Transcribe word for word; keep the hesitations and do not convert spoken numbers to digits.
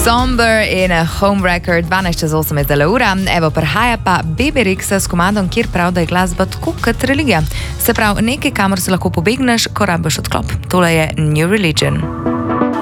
Somber in Home Record, dvanajst čez osem je zdaj ura, evo prihaja pa Bebe Rexha s komandom, kjer prav, da je glasba tako kot religija. Se pravi, nekaj, kamor se lahko pobegneš, ko rabiš odklop. Tole je New Religion.